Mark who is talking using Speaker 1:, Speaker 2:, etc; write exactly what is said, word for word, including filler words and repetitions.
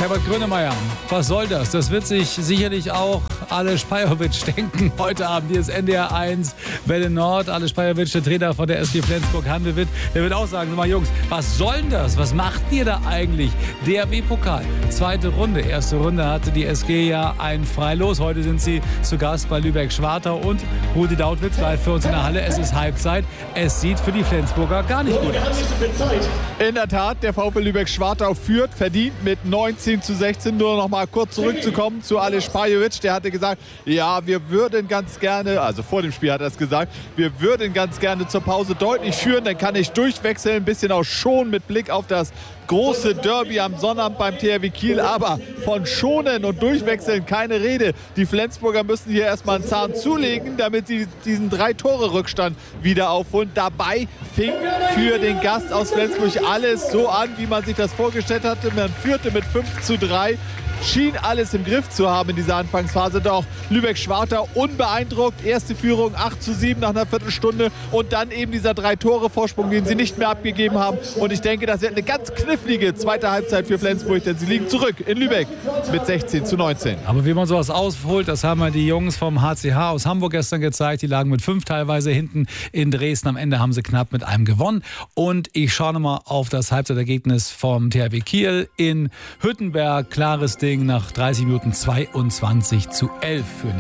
Speaker 1: Herbert Grönemeyer, was soll das? Das wird sich sicherlich auch Aleš Pajovic denken. Heute Abend hier ist N D R eins, Welle Nord. Aleš Pajovic, der Trainer von der S G Flensburg-Handewitt, der wird auch sagen, sag mal Jungs, was soll denn das? Was macht ihr da eigentlich? D R W-Pokal, zweite Runde. Erste Runde hatte die S G ja ein Freilos. Heute sind sie zu Gast bei Lübeck-Schwartau und Rudi Dautwitz bleibt für uns in der Halle. Es ist Halbzeit. Es sieht für die Flensburger gar nicht gut aus.
Speaker 2: In der Tat, der VfL Lübeck-Schwartau führt, verdient mit neunzehn zu sechzehn. Nur noch mal kurz zurückzukommen zu Aleš Pajovic. Der hatte gesagt, ja, wir würden ganz gerne, also vor dem Spiel hat er es gesagt, wir würden ganz gerne zur Pause deutlich führen. Dann kann ich durchwechseln, ein bisschen auch schon mit Blick auf das große Derby am Sonnabend beim T H W Kiel. Aber von schonen und durchwechseln keine Rede. Die Flensburger müssen hier erstmal einen Zahn zulegen, damit sie diesen Drei-Tore-Rückstand wieder aufholen. Dabei fing für den Gast aus Flensburg alles so an, wie man sich das vorgestellt hatte. Man führte mit fünf zu drei. Schien alles im Griff zu haben in dieser Anfangsphase. Doch Lübeck-Schwartau unbeeindruckt. Erste Führung acht zu sieben nach einer Viertelstunde. Und dann eben dieser Drei-Tore-Vorsprung, den sie nicht mehr abgegeben haben. Und ich denke, das wird eine ganz knifflige zweite Halbzeit für Flensburg. Denn sie liegen zurück in Lübeck mit sechzehn zu neunzehn.
Speaker 1: Aber wie man sowas ausholt, das haben wir die Jungs vom H C H aus Hamburg gestern gezeigt. Die lagen mit fünf teilweise hinten in Dresden. Am Ende haben sie knapp mit einem gewonnen. Und ich schaue nochmal auf das Halbzeitergebnis vom T H W Kiel in Hüttenberg. Klares Ding nach dreißig Minuten zweiundzwanzig zu elf für